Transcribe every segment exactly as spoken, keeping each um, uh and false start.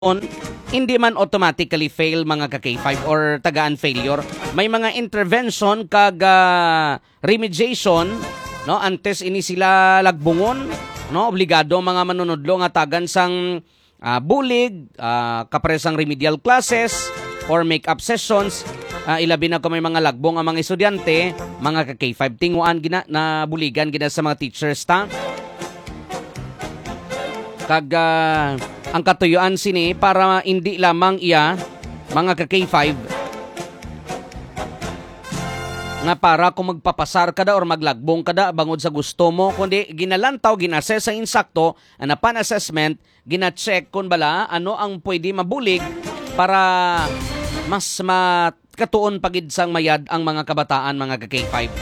hindi man automatically fail mga ka K five or tagaan failure. May mga intervention kag uh, remediation, no, antes ini sila lagbungon, no, obligado mga manunodlo nga tagan sang uh, bulig, uh, kapresang remedial classes or make-up sessions. Uh, ilabi na ko may mga lagbong ang mga estudyante, mga ka K five tinguan gina na buligan gina sa mga teachers ta. Kag uh, ang katuyuan sini para hindi lamang iya mga ka K five nga para kung magpapasar kada or maglagbong kada bangod sa gusto mo, kundi ginalantaw, ginassess sa insakto, ana pan assessment, gina-check kung bala ano ang pwede mabulig para mas makatuon pagid sang mayad ang mga kabataan mga ka K five.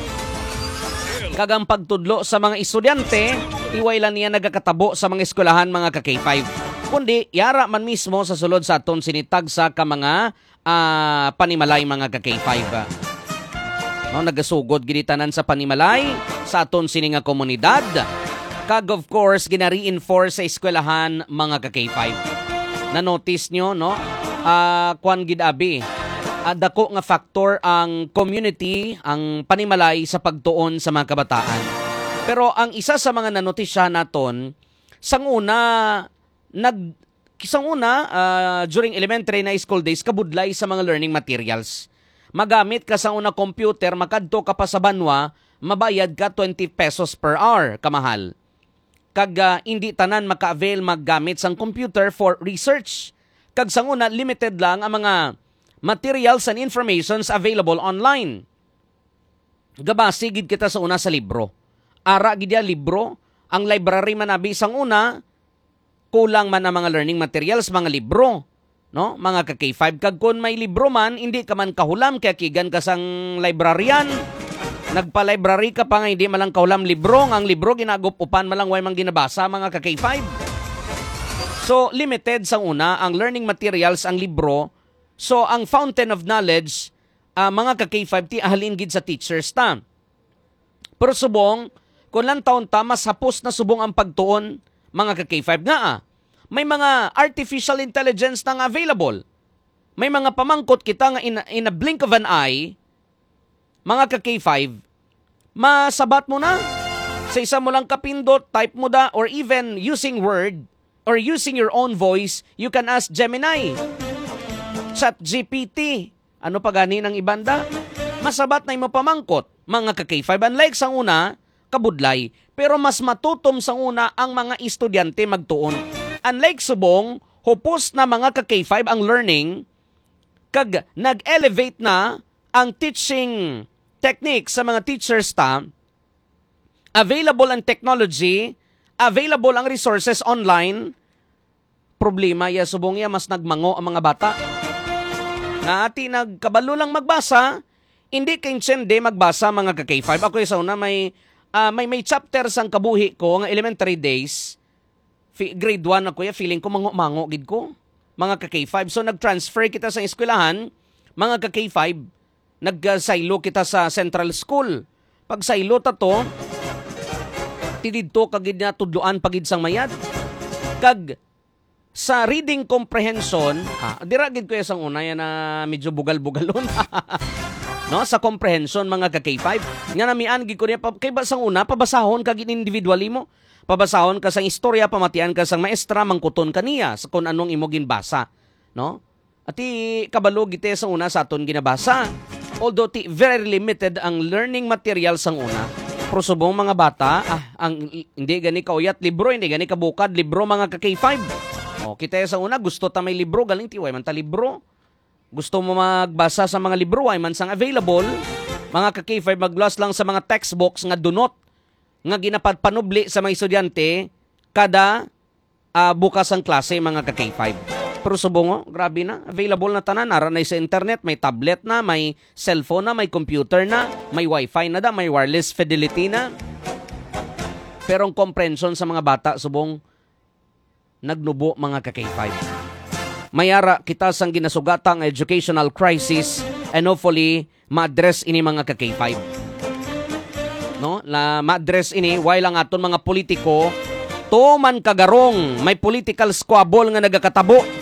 Kagang pagtudlo sa mga estudyante, iway lang niya nagakatabo sa mga eskwelahan mga ka K five. Kundi, yara man mismo sa sulod sa aton sinitag sa ka mga uh, panimalay mga ka K five. No, nagasugod ginitanan sa panimalay sa aton sini nga komunidad. Kag of course, gina-reinforce sa eskwelahan mga ka K five. Na-notice nyo, no? Uh, kwan gidabi. Uh, dako nga factor ang community, ang panimalay sa pagtuon sa mga kabataan. Pero ang isa sa mga nanotisya naton, sang una, nag, sang una, uh, during elementary na school days, kabudlay sa mga learning materials. Magamit ka sa una computer, makadto ka pa sa banwa, mabayad ka twenty pesos per hour, kamahal. Kag uh, hindi tanan maka-avail maggamit sang computer for research. Kag sang una, limited lang ang mga materials and informations available online. Gabasi gid kita sa una sa libro. Ara gid ya libro, ang library manabi sang una, kulang man ang mga learning materials, mga libro, no? Mga ka K five kag kun may libro man, hindi ka man kahulam kaya kigan ka sang librarian. Nagpa-library ka pa nga hindi malang kahulam libro, ang libro ginagupupan malang way mang ginabasa mga ka K five. So limited sang una ang learning materials, ang libro. So, ang fountain of knowledge, uh, mga ka K five, ti ahalin gid sa teachers ta. Pero subong, kung lang taon ta, mas hapos na subong ang pagtuon, mga ka K five nga ah. May mga artificial intelligence na nga available. May mga pamangkot kita nga in, in a blink of an eye, mga ka K five, masabat mo na. Sa isa mo lang kapindot, type mo da, or even using Word, or using your own voice, you can ask Gemini, Chat G P T, ano pa gani ng ibanda? Masabat na imo pamangkot, mga ka K five. Unlike sa una, kabudlay, pero mas matutom sa una ang mga estudyante magtuon. Unlike subong, hupos na mga ka K five ang learning, kag nag-elevate na ang teaching technique sa mga teachers ta, available ang technology, available ang resources online. Problema ya subong ya, mas nagmango ang mga bata. Nga ati nagkabalo lang magbasa, hindi kainsende magbasa mga ka K five. Ako isa una may, uh, may may chapter sang kabuhi ko, nga elementary days, F- grade one ako ya, feeling ko mango-mango gid ko, mga ka K five. So nag-transfer kita sa eskwelahan, mga ka K five, nag-silo kita sa central school. Pag silo ta to, tididto kagid na tudloan pagid sang mayad. Kag sa reading comprehension, ah, dira gid ko isang una yan na medyo bugal-bugalon. No, sa comprehension mga ka K five, nga namian gid ko niya pa, kay ba sang una pabasahon kag individually mo. Pabasahon ka sang istorya, pamatian ka sang maestra, mangkuton kaniya sa kung anong imo ginbasa, no? Ati kabalo gite sang una sa aton ginabasa. Although ti very limited ang learning material sang una. Pero subong mga bata, ah, ang hindi gani kauyat libro, hindi gani kabukad libro mga ka K five. O, kita sa una, gusto ta may libro, galing ti, way man ta libro. Gusto mo magbasa sa mga libro, way man sang available. Mga ka K five, maglas lang sa mga textbooks nga dunot, nga ginapadpanubli sa mga estudyante, kada uh, bukas ang klase, mga ka K five. Pero subong, grabe na, available na tanan, nara na sa internet, may tablet na, may cellphone na, may computer na, may wifi na da, may wireless fidelity na. Pero ang comprehension sa mga bata, subong, nagnubo mga ka K five. Mayara kita sang ginasugatang educational crisis and hopefully ma-address ini mga ka K five. No? La ma-address ini while ang aton mga politiko tuman kagarong may political squabble nga nagakatabo